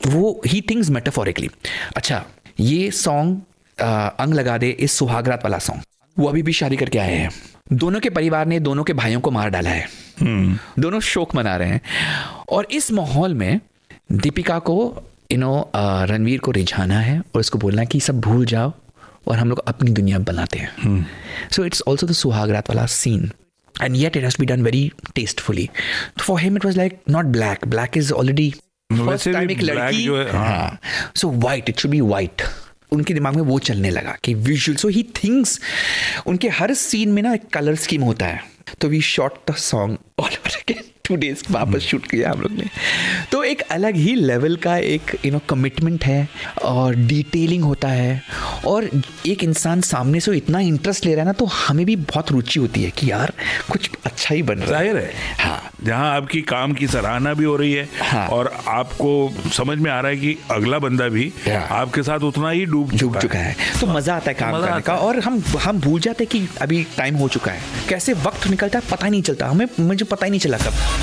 वो he thinks metaphorically. अच्छा, ये सॉन्ग अंग लगा दे, इस सुहागरात वाला सॉन्ग, वो अभी भी शादी करके आए हैं, दोनों के परिवार ने दोनों के भाइयों को मार डाला है, दोनों शोक मना रहे हैं, और इस माहौल में दीपिका को रणवीर को रिझाना है और उसको बोलना है कि सब भूल जाओ और हम लोग अपनी दुनिया बनाते हैं। सो इट्स ऑल्सो द सुहागरात वाला scene, and yet it has to be done very tastefully. For him it was like not black is already first time एक लड़की, हाँ, so white, it should be white. उनके दिमाग में वो चलने लगा कि विजुअल, सो ही थिंक्स, उनके हर सीन में ना एक कलर स्कीम होता है। तो we shot the song all over again, 2 days वापस शूट किया हम लोग ने। तो एक अलग ही लेवल का एक कमिटमेंट है और डिटेलिंग होता है, और एक इंसान सामने से इतना इंटरेस्ट ले रहा है ना, तो हमें भी बहुत रुचि होती है कि यार कुछ अच्छा ही बन रहा है। जाहिर है, हाँ, जहाँ आपकी काम की सराहना भी हो रही है, हाँ, और आपको समझ में आ रहा है कि अगला बंदा भी आपके साथ उतना ही डूब चुका है, तो मजा आता है काम करने का, और हम भूल जाते हैं कि अभी टाइम हो चुका है। कैसे वक्त निकलता है पता ही नहीं चलता, मुझे पता ही नहीं चला कब।